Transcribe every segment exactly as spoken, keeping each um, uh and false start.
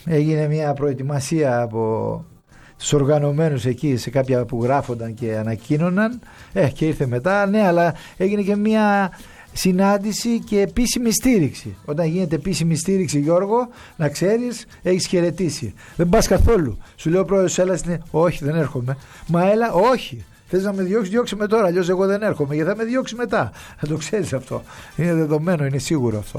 έγινε μια προετοιμασία από τους οργανωμένους εκεί σε κάποια που γράφονταν και ανακοίνωναν, ε, και ήρθε μετά, ναι, αλλά έγινε και μια συνάντηση και επίσημη στήριξη. Όταν γίνεται επίσημη στήριξη, Γιώργο, να ξέρεις, έχεις χαιρετήσει. Δεν πας καθόλου. Σου λέει ο πρόεδρος, έλα, όχι, δεν έρχομαι. Μα έλα, όχι. Θες να με διώξει, διώξε με τώρα. Αλλιώς εγώ δεν έρχομαι, γιατί θα με διώξει μετά. Θα το ξέρεις αυτό. Είναι δεδομένο, είναι σίγουρο αυτό.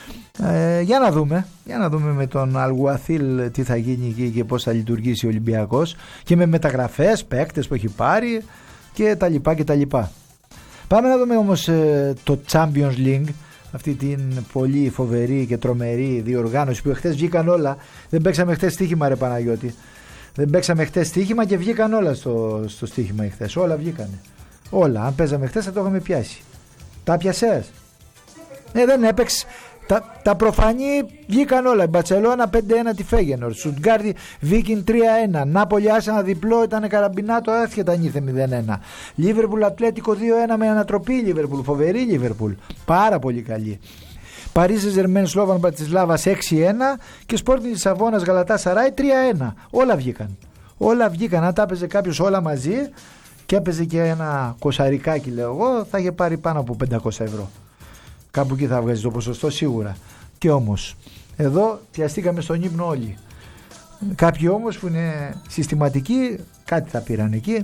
Ε, για να δούμε, για να δούμε με τον Αλγουαθίλ τι θα γίνει εκεί και πώς θα λειτουργήσει ο Ολυμπιακός, και με μεταγραφές, παίκτες που έχει πάρει και τα λοιπά και τα λοιπά. Πάμε να δούμε όμως ε, το Champions League, αυτή την πολύ φοβερή και τρομερή διοργάνωση που χτες βγήκαν όλα. Δεν παίξαμε χτες στοίχημα, ρε Παναγιώτη. Δεν παίξαμε χτες στοίχημα και βγήκαν όλα στο, στο στοίχημα χτες. Όλα βγήκανε. Όλα. Αν παίζαμε χτες θα το είχαμε πιάσει. Τα πιασες? Ναι, δεν έπαιξε. Τα, τα προφανή βγήκαν όλα. Η Μπαρσελόνα πέντε ένα τη Φέγενορ. Στουτγκάρδη Βίκιν τρία ένα. Νάπολη Άρσενα διπλό, ήταν καραμπινάτο, άσχετα νύχθε μηδέν ένα. Λίβερπουλ Ατλέτικο δύο ένα με ανατροπή. Λίβερπουλ, φοβερή Λίβερπουλ. Πάρα πολύ καλή. Παρίζε Ζερμέν Σλόβαν Μπρατισλάβας έξι ένα και Σπόρτινγκ Λισαβόνας Γαλατάσαράι τρία ένα. Όλα βγήκαν. Όλα βγήκαν. Αν τα έπαιζε κάποιος όλα μαζί και έπαιζε και ένα κοσαρικάκι, λέω εγώ, θα είχε πάρει πάνω από πεντακόσια ευρώ. Κάπου εκεί θα βγάζει το ποσοστό σίγουρα. Και όμως εδώ πιαστήκαμε στον ύπνο όλοι. Κάποιοι όμως που είναι συστηματικοί κάτι θα πήραν εκεί.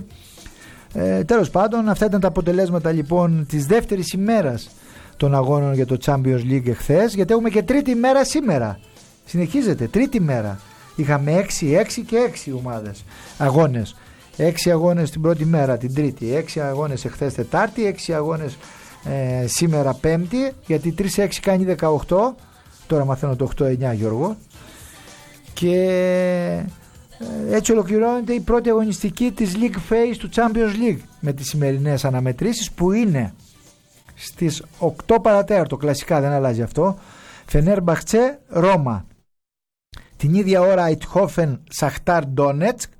Ε, τέλος πάντων, αυτά ήταν τα αποτελέσματα λοιπόν της δεύτερης ημέρας των αγώνων για το Champions League εχθές, γιατί έχουμε και τρίτη μέρα σήμερα. Συνεχίζεται, τρίτη μέρα. Είχαμε έξι, έξι και έξι ομάδες αγώνες. έξι αγώνες την πρώτη μέρα, την τρίτη. έξι αγώνες εχθές Τετάρτη, έξι αγώνες ε, σήμερα Πέμπτη, γιατί τρία έξι κάνει δεκαοκτώ. Τώρα μαθαίνω το οκτώ εννιά, Γιώργο. Και ε, έτσι ολοκληρώνεται η πρώτη αγωνιστική της League Phase του Champions League με τις σημερινές αναμετρήσεις που είναι στις οκτώ παρατέταρτο, κλασικά δεν αλλάζει αυτό. Φενέρμπαχτσε Ρώμα. Την ίδια ώρα Αιτχόφεν Σαχτάρ Ντόνετσκ.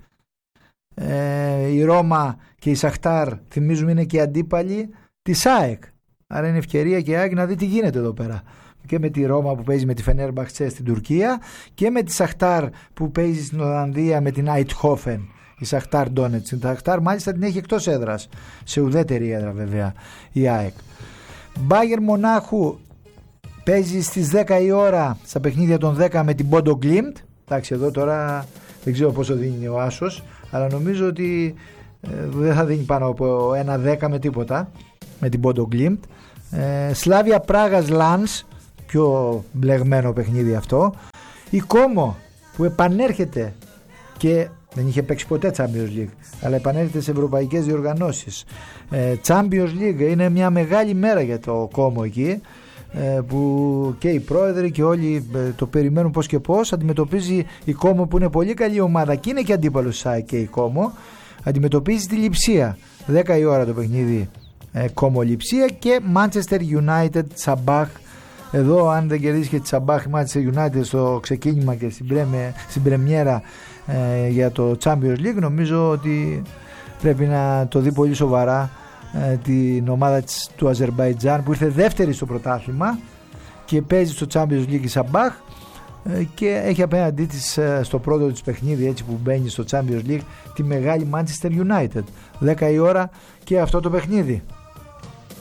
ε, η Ρώμα και η Σαχτάρ, θυμίζουμε, είναι και αντίπαλοι της ΑΕΚ, άρα είναι ευκαιρία και η ΑΕΚ να δει τι γίνεται εδώ πέρα, και με τη Ρώμα που παίζει με τη Φενέρμπαχτσε στην Τουρκία και με τη Σαχτάρ που παίζει στην Ολλανδία με την Αιτχόφεν. Η Σαχτάρ Ντόνετσκ. Η Σαχτάρ μάλιστα την έχει εκτός έδρας, σε ουδέτερη έδρα βέβαια η ΑΕΚ. Μπάγερ Μονάχου παίζει στις δέκα η ώρα στα παιχνίδια των δέκα με την Πόντο Γκλίμπτ. Εντάξει, εδώ τώρα δεν ξέρω πόσο δίνει ο άσος, αλλά νομίζω ότι ε, δεν θα δίνει πάνω από ένα δέκα με τίποτα με την Πόντο Γκλίμπτ. ε, Σλάβια Πράγας Λανς, πιο μπλεγμένο παιχνίδι αυτό. Η Κόμο που επανέρχεται και δεν είχε παίξει ποτέ Champions League, αλλά επανέρχεται σε ευρωπαϊκές διοργανώσεις. ε, Champions League είναι μια μεγάλη μέρα για το Κόμο εκεί, ε, που και οι πρόεδροι και όλοι ε, το περιμένουν πώς και πώς. Αντιμετωπίζει η Κόμο που είναι πολύ καλή ομάδα και είναι και αντίπαλος ΣΑΕ και η Κόμο. Αντιμετωπίζει τη Λειψία δέκα η ώρα το παιχνίδι, ε, Κόμο Λειψία, και Manchester United Σαμπάχ. Εδώ αν δεν κερδίσει και τη Σαμπάχ η Manchester United στο ξεκίνημα και στην, πρέμε, στην πρεμιέρα ε, για το Champions League, νομίζω ότι πρέπει να το δει πολύ σοβαρά ε, την ομάδα της, του Αζερμπαϊτζάν, που ήρθε δεύτερη στο πρωτάθλημα και παίζει στο Champions League η Σαμπάχ, ε, και έχει απέναντί της ε, στο πρώτο της παιχνίδι, έτσι που μπαίνει στο Champions League, τη μεγάλη Manchester United. δέκα η ώρα και αυτό το παιχνίδι.